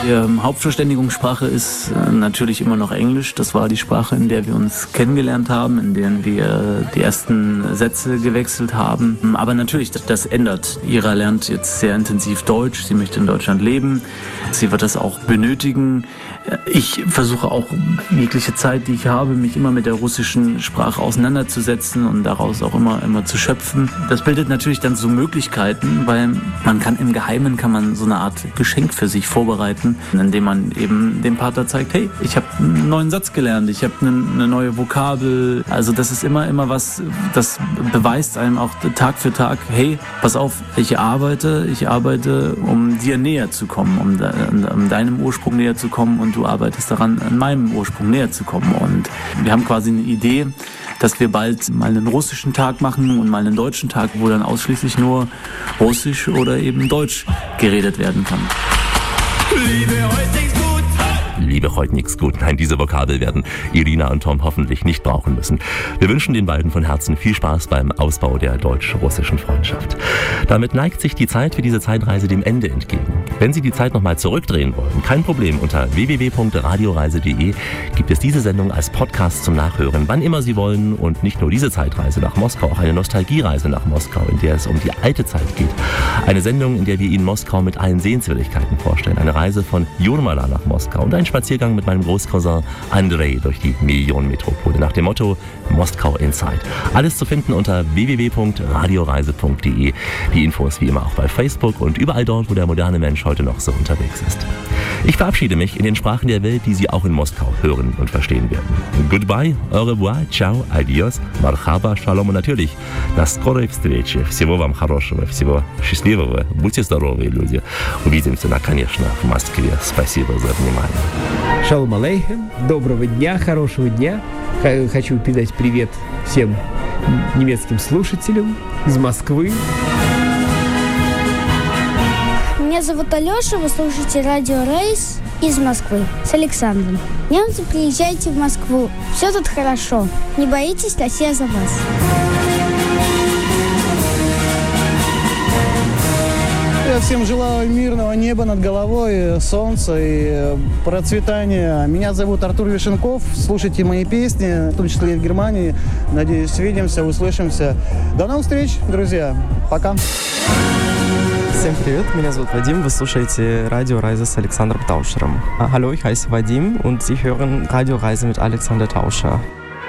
Die Hauptverständigungssprache ist natürlich immer noch Englisch. Das war die Sprache, in der wir uns kennengelernt haben, in der wir die ersten Sätze gewechselt haben. Aber natürlich, das ändert. Ira lernt jetzt sehr intensiv Deutsch. Sie möchte in Deutschland leben. Sie wird das auch benötigen. Ich versuche auch jegliche Zeit, die ich habe, mich immer mit der russischen Sprache auseinanderzusetzen und daraus auch immer zu schöpfen. Das bildet natürlich dann so Möglichkeiten, weil man kann im Geheimen so eine Art Geschenk für sich vorbereiten, indem man eben dem Partner zeigt, hey, ich habe einen neuen Satz gelernt, ich habe eine neue Vokabel. Also das ist immer was, das beweist einem auch Tag für Tag, hey, pass auf, ich arbeite, um dir näher zu kommen, um deinem Ursprung näher zu kommen, und du arbeitest daran, an meinem Ursprung näher zu kommen. Und wir haben quasi eine Idee, dass wir bald mal einen russischen Tag machen und mal einen deutschen Tag, wo dann ausschließlich nur Russisch oder eben Deutsch geredet werden kann. Liebe heute nichts gut. Nein, diese Vokabel werden Irina und Tom hoffentlich nicht brauchen müssen. Wir wünschen den beiden von Herzen viel Spaß beim Ausbau der deutsch-russischen Freundschaft. Damit neigt sich die Zeit für diese Zeitreise dem Ende entgegen. Wenn Sie die Zeit nochmal zurückdrehen wollen, kein Problem. Unter www.radioreise.de gibt es diese Sendung als Podcast zum Nachhören, wann immer Sie wollen. Und nicht nur diese Zeitreise nach Moskau, auch eine Nostalgiereise nach Moskau, in der es um die alte Zeit geht. Eine Sendung, in der wir Ihnen Moskau mit allen Sehenswürdigkeiten vorstellen. Eine Reise von Jurmala nach Moskau und ein Spaziergang mit meinem Großcousin Andrei durch die Millionenmetropole nach dem Motto Moskau Inside. Alles zu finden unter www.radioreise.de. Die Infos wie immer auch bei Facebook und überall dort, wo der moderne Mensch heute noch so unterwegs ist. Ich verabschiede mich in den Sprachen der Welt, die Sie auch in Moskau hören und verstehen werden. Goodbye, au revoir, ciao, adios, marhaba, shalom und natürlich до скорой встречи. Всего вам хорошего, всего счастливого. Будьте здоровы, люди. Увидимся, конечно, в Москве. Спасибо за внимание. Шалом алейхем, доброго дня, хорошего дня. Хочу передать привет всем немецким слушателям из Москвы. Меня зовут Алеша, вы слушаете Радио Рейс из Москвы с Александром. Немцы, приезжайте в Москву, все тут хорошо. Не боитесь, Россия за вас. Я всем желаю мирного неба над головой, солнца и процветания. Меня зовут Артур Вишенков. Слушайте мои песни, в том числе и в Германии. Надеюсь, увидимся, услышимся. До новых встреч, друзья. Пока. Всем привет, меня зовут Вадим, вы слушаете Радио Reise с Александром Таушером. Hallo, ich heiße Vadim und Sie hören Radio Reise mit Alexander Tauscher.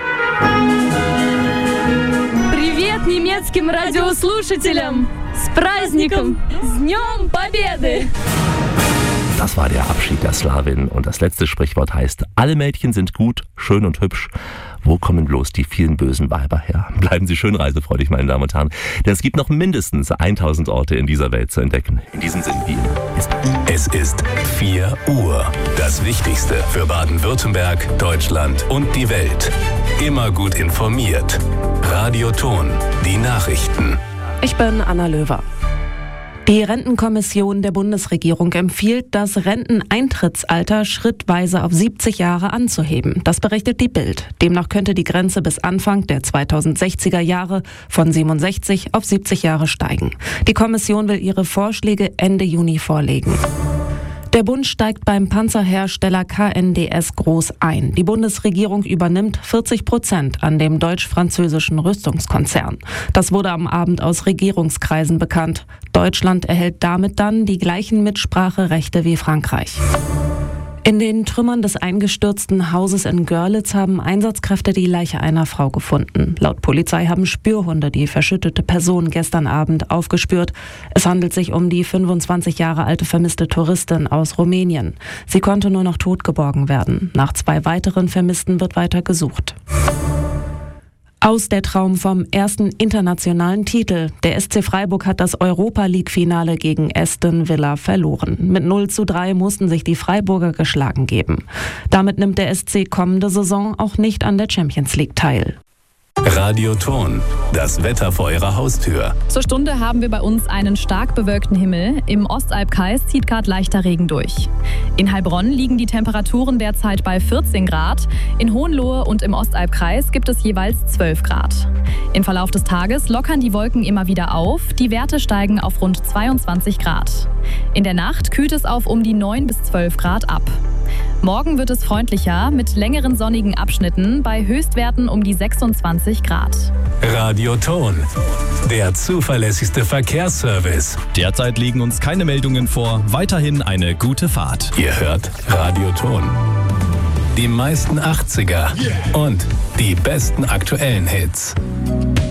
Привет немецким радиослушателям! С праздником! С Днем Победы! Das war der Abschied der Slawin und das letzte Sprichwort heißt, alle Mädchen sind gut, schön und hübsch. Wo kommen bloß die vielen bösen Weiber her? Bleiben Sie schön reisefreudig, meine Damen und Herren, denn es gibt noch mindestens 1000 Orte in dieser Welt zu entdecken. In diesem Sinne, wie immer. Es ist 4 Uhr. Das Wichtigste für Baden-Württemberg, Deutschland und die Welt. Immer gut informiert. Radio Ton, die Nachrichten. Ich bin Anna Löwer. Die Rentenkommission der Bundesregierung empfiehlt, das Renteneintrittsalter schrittweise auf 70 Jahre anzuheben. Das berichtet die Bild. Demnach könnte die Grenze bis Anfang der 2060er Jahre von 67 auf 70 Jahre steigen. Die Kommission will ihre Vorschläge Ende Juni vorlegen. Der Bund steigt beim Panzerhersteller KNDS groß ein. Die Bundesregierung übernimmt 40% an dem deutsch-französischen Rüstungskonzern. Das wurde am Abend aus Regierungskreisen bekannt. Deutschland erhält damit dann die gleichen Mitspracherechte wie Frankreich. In den Trümmern des eingestürzten Hauses in Görlitz haben Einsatzkräfte die Leiche einer Frau gefunden. Laut Polizei haben Spürhunde die verschüttete Person gestern Abend aufgespürt. Es handelt sich um die 25 Jahre alte vermisste Touristin aus Rumänien. Sie konnte nur noch tot geborgen werden. Nach 2 weiteren Vermissten wird weiter gesucht. Aus der Traum vom ersten internationalen Titel. Der SC Freiburg hat das Europa-League-Finale gegen Aston Villa verloren. Mit 0:3 mussten sich die Freiburger geschlagen geben. Damit nimmt der SC kommende Saison auch nicht an der Champions League teil. Radioton, das Wetter vor Ihrer Haustür. Zur Stunde haben wir bei uns einen stark bewölkten Himmel. Im Ostalbkreis zieht gerade leichter Regen durch. In Heilbronn liegen die Temperaturen derzeit bei 14 Grad. In Hohenlohe und im Ostalbkreis gibt es jeweils 12 Grad. Im Verlauf des Tages lockern die Wolken immer wieder auf. Die Werte steigen auf rund 22 Grad. In der Nacht kühlt es auf um die 9 bis 12 Grad ab. Morgen wird es freundlicher mit längeren sonnigen Abschnitten bei Höchstwerten um die 26 Grad. Radioton, der zuverlässigste Verkehrsservice. Derzeit liegen uns keine Meldungen vor. Weiterhin eine gute Fahrt. Ihr hört Radioton. Die meisten 80er und die besten aktuellen Hits.